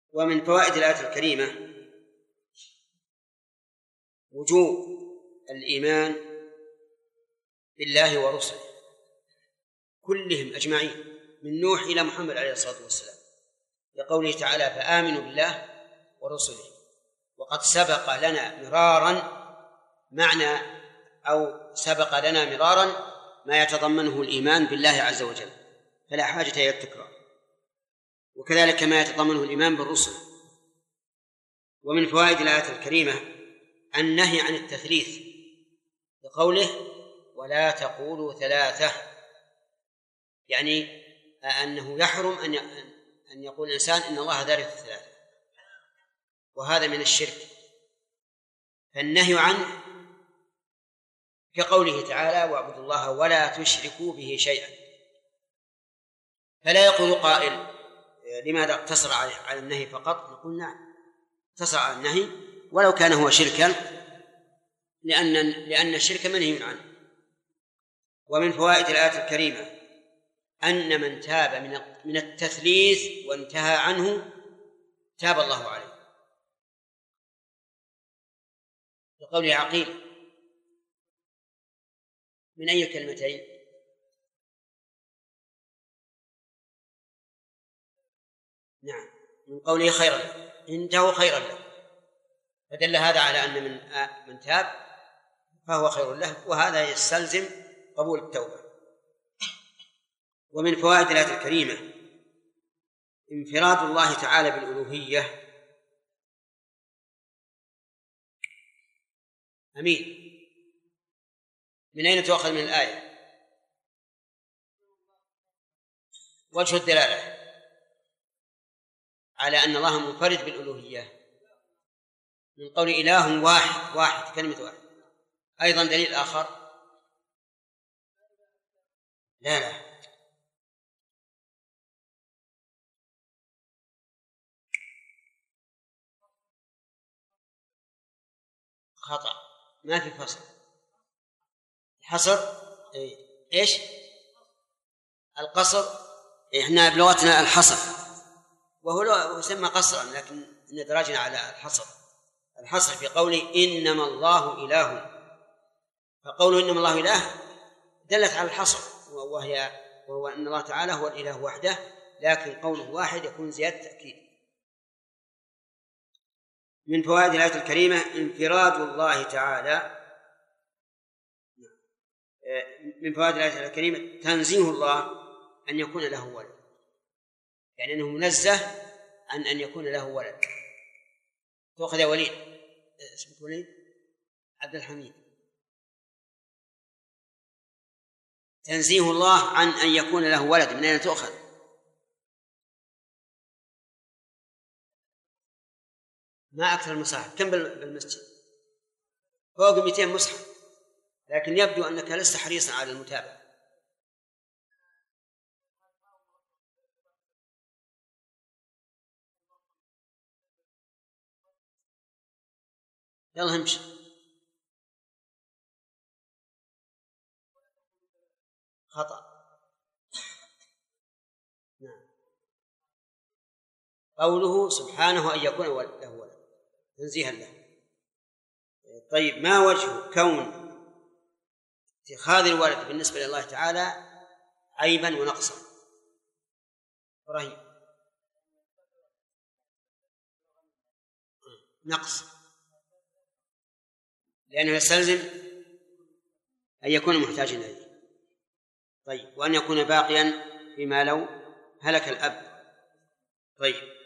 ومن فوائد الآية الكريمة وجوب الإيمان بالله ورسله كلهم أجمعين من نوح إلى محمد عليه الصلاة والسلام، لقوله تعالى فآمنوا بالله ورسله. وقد سبق لنا مرارا سبق لنا مرارا ما يتضمنه الإيمان بالله عز وجل، فلا حاجة إلى التكرار، وكذلك ما يتضمنه الإيمان بالرسل. ومن فوائد الآية الكريمة النهي عن التثليث بقوله ولا تقولوا ثلاثة، يعني أنه يحرم أن يقول الإنسان إن الله ثالث ثلاثة، وهذا من الشرك. فالنهي عنه كقوله تعالى واعبدوا الله ولا تشركوا به شيئا، فلا يقول قائل لماذا اقتصر على النهي فقط؟ نقول نعم اقتصر على النهي ولو كان هو شركا، لأن الشرك منهي عنه. ومن فوائد الآية الكريمة أن من تاب من التثليث وانتهى عنه تاب الله عليه، لقول عقيل من أي كلمتين؟ نعم من قوله خيرا له، انتهوا خيرا له، فدل هذا على أن من تاب فهو خير له، وهذا يستلزم قبول التوبة. ومن فوائد الآية الكريمة انفراد الله تعالى بالألوهية. أمين، من أين تؤخذ من الآية؟ وجه الدلالة على أن الله منفرد بالألوهية من قول إله واحد كلمة واحد. أيضا دليل آخر لا خطأ، ما في فصل. الحصر إيش؟ القصر إحنا بلغتنا الحصر، وهو يسمى قصرا، لكن ندرجنا على الحصر في قوله إنما الله إله، فقوله إنما الله إله دلت على الحصر، وهو أن الله تعالى هو الإله وحده، لكن قوله واحد يكون زيادة تأكيد. من فوائد الآية الكريمة انفراد الله تعالى. من فوائد الآية الكريمة تنزيه الله أن يكون له ولد، يعني أنه منزه عن أن يكون له ولد. تأخذ يا وليد، اسمك وليد عبد الحميد. تنزيه الله عن أن يكون له ولد من أين تأخذ؟ ما أكثر المصاحف كم بالمسجد؟ فوق 200 مصحف، لكن يبدو أنك لست حريصا على المتابعة. يلا همشي. خطأ. نعم قوله سبحانه أن يكون له ولد تنزيها له. طيب ما وجه كون اتخاذ الولد بالنسبة لله تعالى عيبا ونقصا؟ إبراهيم. نقص، لأنه يستلزم أن يكون محتاجا إليه. طيب وأن يكون باقيا فيما لو هلك الأب. طيب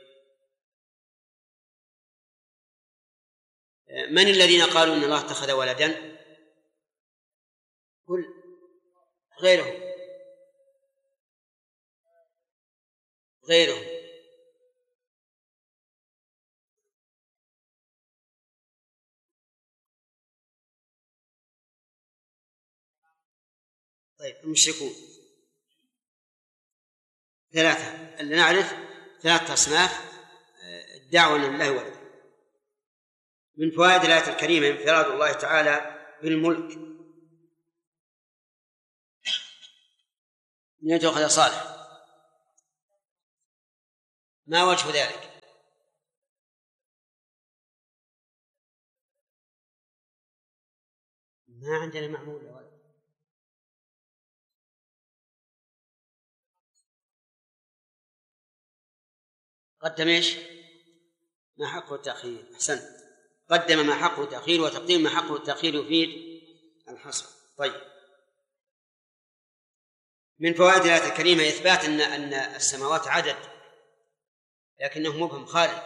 من الذين قالوا إن الله اتخذ ولدا؟ قل غيره طيب المشركون ثلاثة، اللي نعرف 3 أصناف الدعوة لله ولد. من فوائد الآية الكريمة انفراد الله تعالى بالملك. من تأخذ صالح؟ ما وجه ذلك؟ ما عندنا معمول يا ولد. قدم ايش؟ ما حقه التأخير. أحسنت، قدم ما حقه التأخير، وتقديم ما حقه التأخير يفيد الحصر. طيب، من فوائد الآية الكريمة إثبات أن السماوات عدد، لكنه مبهم خالد.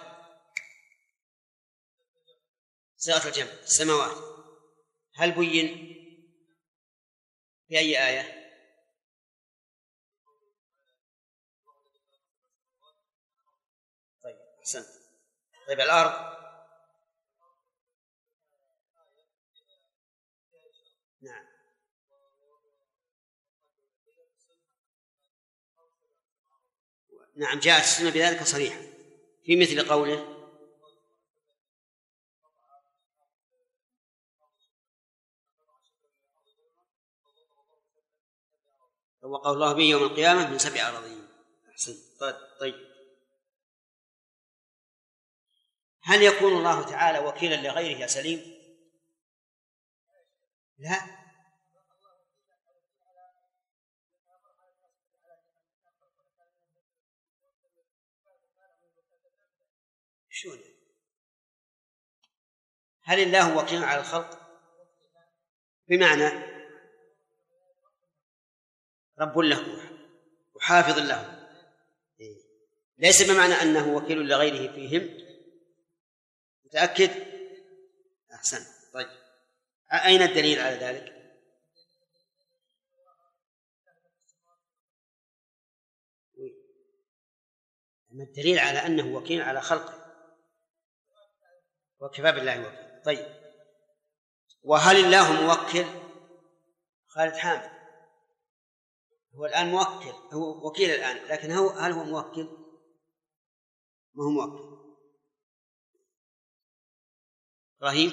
صيغة الجمع السماوات، هل بين في أي آية؟ طيب أحسنت. طيب الأرض؟ نعم. نعم، جاءت السنة بذلك صريحة في مثل قوله وقال الله به يوم القيامة من 7 أراضين. أحسنت. طيب، هل يكون الله تعالى وكيلا لغيره يا سليم؟ لا. شون؟ هل الله وكيل على الخلق؟ بمعنى رب له وحافظ له، ليس بمعنى أنه وكيل لغيره فيهم. متأكد؟ أحسن. طيب، أين الدليل على ذلك؟ الدليل على أنه وكيل على خلقه، وكفى بالله وكيل. طيب، وهل الله موكل؟ خالد حامد هو الآن موكل، هو وكيل الآن، لكن هل هو موكل؟ ما هو موكل. إبراهيم؟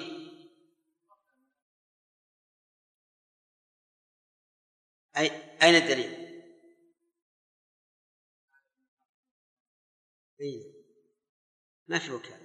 أين الدليل؟ ما في وكالة.